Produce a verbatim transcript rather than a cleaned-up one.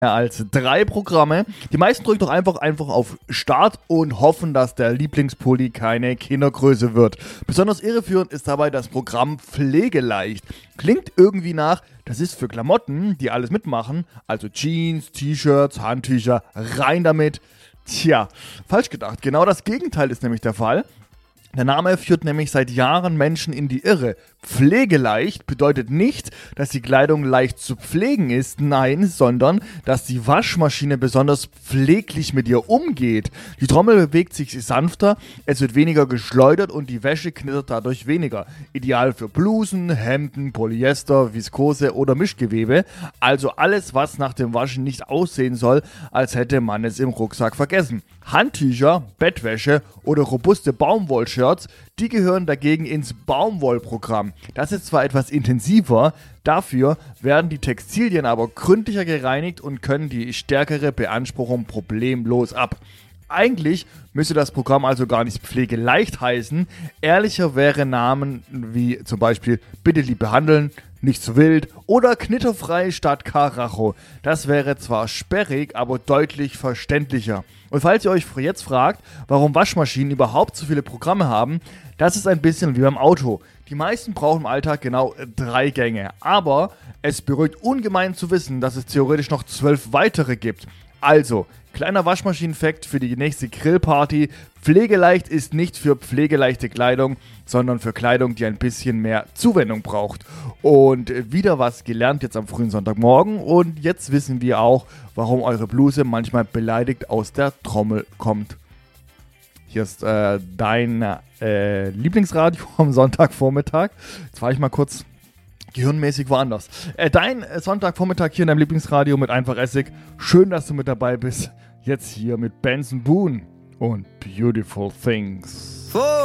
als drei Programme. Die meisten drücken doch einfach, einfach auf Start und hoffen, dass der Lieblingspulli keine Kindergröße wird. Besonders irreführend ist dabei das Programm Pflegeleicht. Klingt irgendwie nach, das ist für Klamotten, die alles mitmachen, also Jeans, T-Shirts, Handtücher, rein damit. Tja, falsch gedacht. Genau das Gegenteil ist nämlich der Fall. Der Name führt nämlich seit Jahren Menschen in die Irre. Pflegeleicht bedeutet nicht, dass die Kleidung leicht zu pflegen ist, nein, sondern dass die Waschmaschine besonders pfleglich mit ihr umgeht. Die Trommel bewegt sich sanfter, es wird weniger geschleudert und die Wäsche knittert dadurch weniger. Ideal für Blusen, Hemden, Polyester, Viskose oder Mischgewebe. Also alles, was nach dem Waschen nicht aussehen soll, als hätte man es im Rucksack vergessen. Handtücher, Bettwäsche oder robuste Baumwollshirts, die gehören dagegen ins Baumwollprogramm. Das ist zwar etwas intensiver, dafür werden die Textilien aber gründlicher gereinigt und können die stärkere Beanspruchung problemlos ab. Eigentlich müsste das Programm also gar nicht pflegeleicht heißen. Ehrlicher wäre Namen wie zum Beispiel Bitte lieb behandeln, nicht zu wild oder knitterfrei statt Karacho. Das wäre zwar sperrig, aber deutlich verständlicher. Und falls ihr euch jetzt fragt, warum Waschmaschinen überhaupt so viele Programme haben, das ist ein bisschen wie beim Auto. Die meisten brauchen im Alltag genau drei Gänge. Aber es beruhigt ungemein zu wissen, dass es theoretisch noch zwölf weitere gibt. Also, kleiner Waschmaschinen-Fact für die nächste Grillparty. Pflegeleicht ist nicht für pflegeleichte Kleidung, sondern für Kleidung, die ein bisschen mehr Zuwendung braucht. Und wieder was gelernt jetzt am frühen Sonntagmorgen. Und jetzt wissen wir auch, warum eure Bluse manchmal beleidigt aus der Trommel kommt. Hier ist äh, dein äh, Lieblingsradio am Sonntagvormittag. Jetzt fahre ich mal kurz gehirnmäßig woanders. Äh, dein äh, Sonntagvormittag hier in deinem Lieblingsradio mit Einfach Essig. Schön, dass du mit dabei bist. Jetzt hier mit Benson Boone und Beautiful Things.